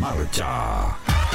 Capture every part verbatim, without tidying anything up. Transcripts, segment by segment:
marcha.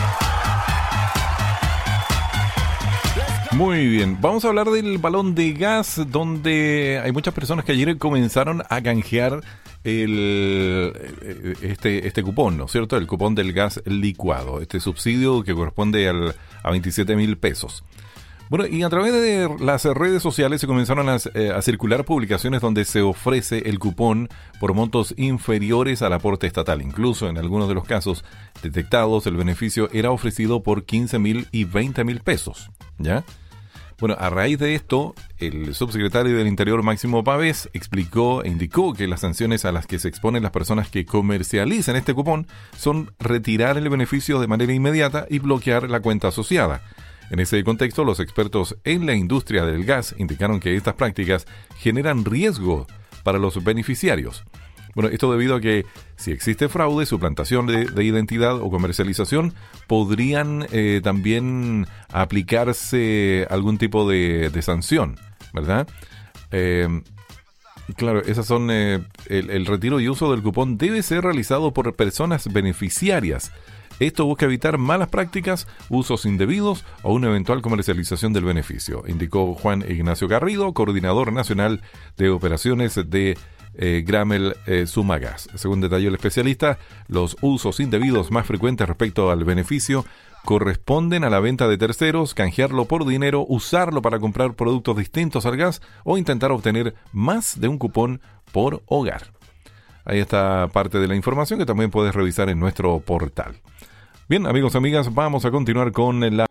Muy bien, vamos a hablar del balón de gas, donde hay muchas personas que ayer comenzaron a canjear el, este, este cupón, ¿no es cierto? El cupón del gas licuado, este subsidio que corresponde al, a veintisiete mil pesos. Bueno, y a través de las redes sociales se comenzaron a, eh, a circular publicaciones donde se ofrece el cupón por montos inferiores al aporte estatal. Incluso en algunos de los casos detectados, el beneficio era ofrecido por quince mil y veinte mil pesos, ¿ya? Bueno, a raíz de esto, el subsecretario del Interior, Máximo Pavés, explicó e indicó que las sanciones a las que se exponen las personas que comercializan este cupón son retirar el beneficio de manera inmediata y bloquear la cuenta asociada. En ese contexto, los expertos en la industria del gas indicaron que estas prácticas generan riesgo para los beneficiarios. Bueno, esto debido a que si existe fraude, suplantación de, de identidad o comercialización, podrían eh, también aplicarse algún tipo de, de sanción, ¿verdad? Eh, claro, esas son eh, el, el retiro y uso del cupón debe ser realizado por personas beneficiarias. Esto busca evitar malas prácticas, usos indebidos o una eventual comercialización del beneficio, indicó Juan Ignacio Garrido, coordinador nacional de operaciones de eh, Gramel eh, Sumagas. Según detalló el especialista, los usos indebidos más frecuentes respecto al beneficio corresponden a la venta de terceros, canjearlo por dinero, usarlo para comprar productos distintos al gas o intentar obtener más de un cupón por hogar. Ahí está parte de la información que también puedes revisar en nuestro portal. Bien, amigos y amigas, vamos a continuar con la